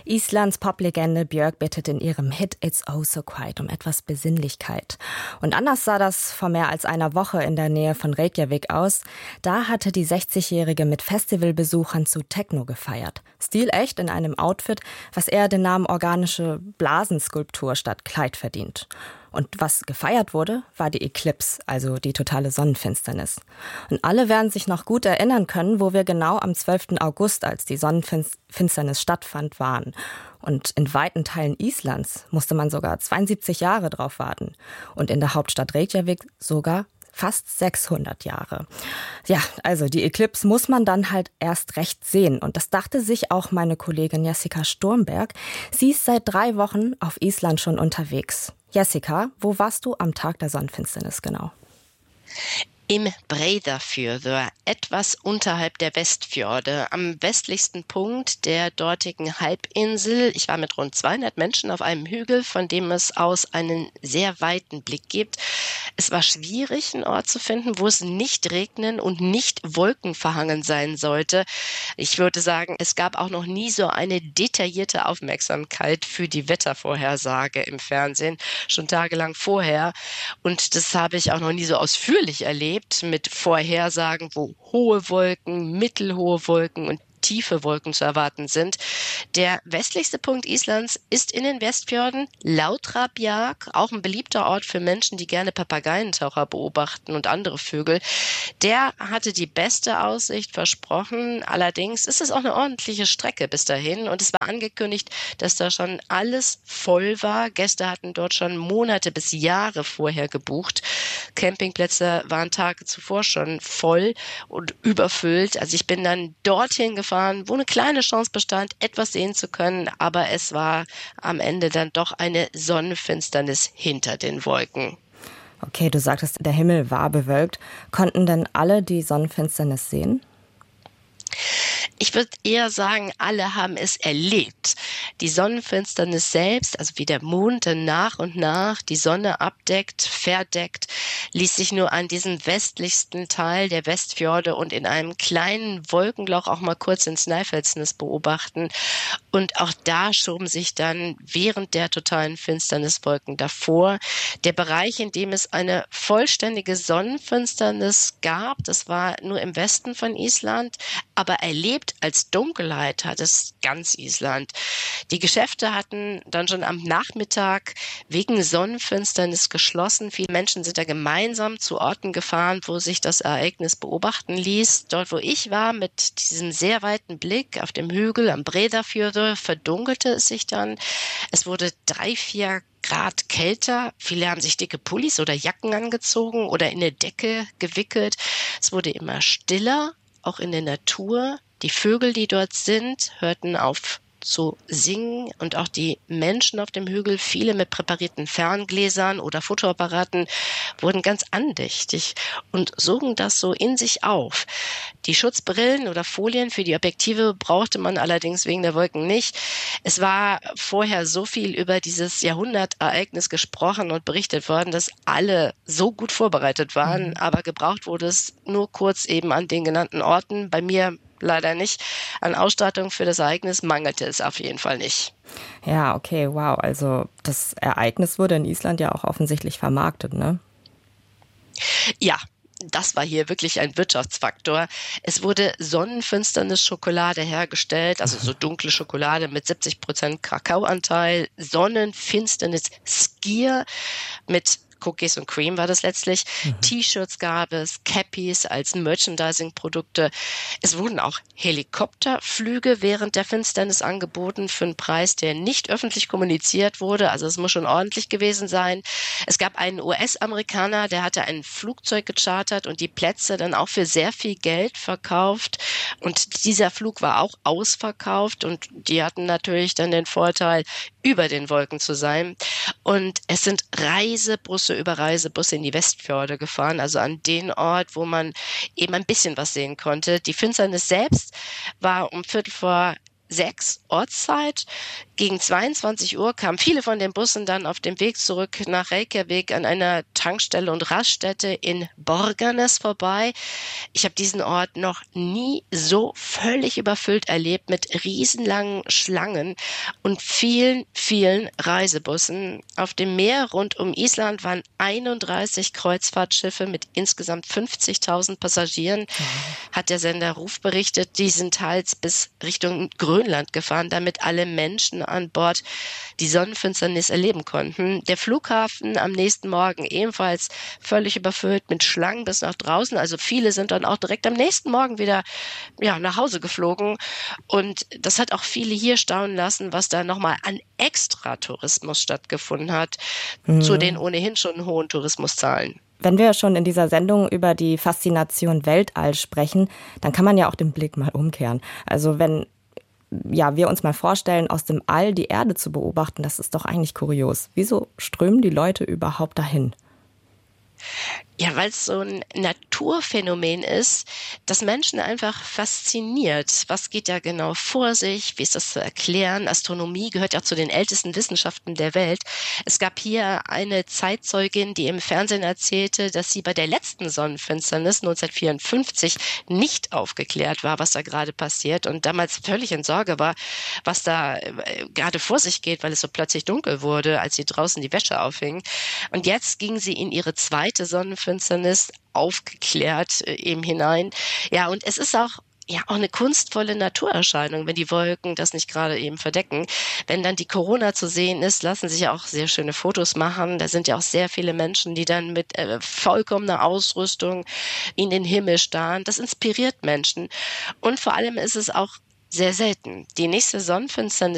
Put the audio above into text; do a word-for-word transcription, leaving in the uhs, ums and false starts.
Islands Poplegende Björk bittet in ihrem Hit It's Oh So Quiet um etwas Besinnlichkeit. Und anders sah das vor mehr als einer Woche in der Nähe von Reykjavik aus. Da hatte die sechzigjährige mit Festivalbesuchern zu Techno gefeiert. Stilecht in einem Outfit, was eher den Namen organische Blasenskulptur statt Kleid verdient. Und was gefeiert wurde, war die Eclipse, also die totale Sonnenfinsternis. Und alle werden sich noch gut erinnern können, wo wir genau am zwölften August, als die Sonnenfinsternis stattfand, waren. Und in weiten Teilen Islands musste man sogar zweiundsiebzig Jahre drauf warten. Und in der Hauptstadt Reykjavik sogar fast sechshundert Jahre. Ja, also die Eclipse muss man dann halt erst recht sehen. Und das dachte sich auch meine Kollegin Jessica Sturmberg. Sie ist seit drei Wochen auf Island schon unterwegs. Jessica, wo warst du am Tag der Sonnenfinsternis genau? Im Breiðafjörður, etwas unterhalb der Westfjorde, am westlichsten Punkt der dortigen Halbinsel. Ich war mit rund zweihundert Menschen auf einem Hügel, von dem es aus einen sehr weiten Blick gibt. Es war schwierig, einen Ort zu finden, wo es nicht regnen und nicht wolkenverhangen sein sollte. Ich würde sagen, es gab auch noch nie so eine detaillierte Aufmerksamkeit für die Wettervorhersage im Fernsehen, schon tagelang vorher. Und das habe ich auch noch nie so ausführlich erlebt, mit Vorhersagen, wo hohe Wolken, mittelhohe Wolken und tiefe Wolken zu erwarten sind. Der westlichste Punkt Islands ist in den Westfjorden, Lautrabjarg, auch ein beliebter Ort für Menschen, die gerne Papageientaucher beobachten und andere Vögel. Der hatte die beste Aussicht versprochen. Allerdings ist es auch eine ordentliche Strecke bis dahin und es war angekündigt, dass da schon alles voll war. Gäste hatten dort schon Monate bis Jahre vorher gebucht. Campingplätze waren Tage zuvor schon voll und überfüllt. Also ich bin dann dorthin gefahren, wo eine kleine Chance bestand, etwas sehen zu können, aber es war am Ende dann doch eine Sonnenfinsternis hinter den Wolken. Okay, du sagtest, der Himmel war bewölkt. Konnten denn alle die Sonnenfinsternis sehen? Ich würde eher sagen, alle haben es erlebt. Die Sonnenfinsternis selbst, also wie der Mond dann nach und nach die Sonne abdeckt, verdeckt, ließ sich nur an diesem westlichsten Teil der Westfjorde und in einem kleinen Wolkenloch auch mal kurz in Snæfellsnes beobachten. Und auch da schoben sich dann während der totalen Finsternis Wolken davor. Der Bereich, in dem es eine vollständige Sonnenfinsternis gab, das war nur im Westen von Island, aber erlebt als Dunkelheit hat es ganz Island. Die Geschäfte hatten dann schon am Nachmittag wegen Sonnenfinsternis geschlossen. Viele Menschen sind da gemeinsam zu Orten gefahren, wo sich das Ereignis beobachten ließ. Dort, wo ich war, mit diesem sehr weiten Blick auf dem Hügel am Breiðafjörður, verdunkelte es sich dann. Es wurde drei, vier Grad kälter. Viele haben sich dicke Pullis oder Jacken angezogen oder in eine Decke gewickelt. Es wurde immer stiller, auch in der Natur. Die Vögel, die dort sind, hörten auf zu singen und auch die Menschen auf dem Hügel, viele mit präparierten Ferngläsern oder Fotoapparaten, wurden ganz andächtig und sogen das so in sich auf. Die Schutzbrillen oder Folien für die Objektive brauchte man allerdings wegen der Wolken nicht. Es war vorher so viel über dieses Jahrhundertereignis gesprochen und berichtet worden, dass alle so gut vorbereitet waren, mhm. aber gebraucht wurde es nur kurz eben an den genannten Orten. Bei mir leider nicht. An Ausstattung für das Ereignis mangelte es auf jeden Fall nicht. Ja, okay, wow. Also das Ereignis wurde in Island ja auch offensichtlich vermarktet, ne? Ja. Das war hier wirklich ein Wirtschaftsfaktor. Es wurde Sonnenfinsternis-Schokolade hergestellt, also so dunkle Schokolade mit siebzig Prozent Kakaoanteil, Sonnenfinsternis-Skier mit Cookies und Cream war das letztlich. Mhm. T-Shirts gab es, Cappies als Merchandising-Produkte. Es wurden auch Helikopterflüge während der Finsternis angeboten für einen Preis, der nicht öffentlich kommuniziert wurde. Also es muss schon ordentlich gewesen sein. Es gab einen U S-Amerikaner, der hatte ein Flugzeug gechartert und die Plätze dann auch für sehr viel Geld verkauft. Und dieser Flug war auch ausverkauft und die hatten natürlich dann den Vorteil, über den Wolken zu sein. Und es sind Reisebusse über Reisebusse in die Westfjorde gefahren, also an den Ort, wo man eben ein bisschen was sehen konnte. Die Finsternis selbst war um Viertel vor sechs Ortszeit. Gegen zweiundzwanzig Uhr kamen viele von den Bussen dann auf dem Weg zurück nach Reykjavik an einer Tankstelle und Raststätte in Borgarnes vorbei. Ich habe diesen Ort noch nie so völlig überfüllt erlebt mit riesenlangen Schlangen und vielen, vielen Reisebussen. Auf dem Meer rund um Island waren einunddreißig Kreuzfahrtschiffe mit insgesamt fünfzigtausend Passagieren, mhm. hat der Sender Ruf berichtet. Die sind teils bis Richtung Grönland gefahren, damit alle Menschen an Bord die Sonnenfinsternis erleben konnten. Der Flughafen am nächsten Morgen ebenfalls völlig überfüllt mit Schlangen bis nach draußen. Also viele sind dann auch direkt am nächsten Morgen wieder ja, nach Hause geflogen. Und das hat auch viele hier staunen lassen, was da nochmal an Extratourismus stattgefunden hat, mhm. zu den ohnehin schon hohen Tourismuszahlen. Wenn wir schon in dieser Sendung über die Faszination Weltall sprechen, dann kann man ja auch den Blick mal umkehren. Also wenn ja, wir uns mal vorstellen, aus dem All die Erde zu beobachten, das ist doch eigentlich kurios. Wieso strömen die Leute überhaupt dahin? Ja, weil es so ein Naturphänomen ist, das Menschen einfach fasziniert. Was geht da genau vor sich? Wie ist das zu erklären? Astronomie gehört ja zu den ältesten Wissenschaften der Welt. Es gab hier eine Zeitzeugin, die im Fernsehen erzählte, dass sie bei der letzten Sonnenfinsternis neunzehnhundertvierundfünfzig nicht aufgeklärt war, was da gerade passiert und damals völlig in Sorge war, was da gerade vor sich geht, weil es so plötzlich dunkel wurde, als sie draußen die Wäsche aufhing. Und jetzt ging sie in ihre zweite Sonnenfinsternis Finsternis aufgeklärt äh, eben hinein. Ja, und es ist auch ja auch eine kunstvolle Naturerscheinung, wenn die Wolken das nicht gerade eben verdecken. Wenn dann die Corona zu sehen ist, lassen sich ja auch sehr schöne Fotos machen. Da sind ja auch sehr viele Menschen, die dann mit äh, vollkommener Ausrüstung in den Himmel starren. Das inspiriert Menschen. Und vor allem ist es auch sehr selten. Die nächste Sonnenfinsternis